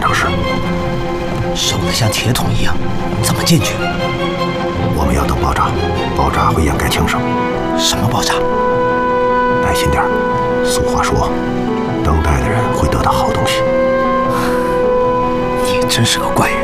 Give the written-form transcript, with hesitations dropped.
场室。 守得像铁桶一样，怎么进去？ 我们要等爆炸，爆炸会掩盖枪声。 什么爆炸？ 耐心点，俗话说，等待的人会得到好东西。 你真是个怪人。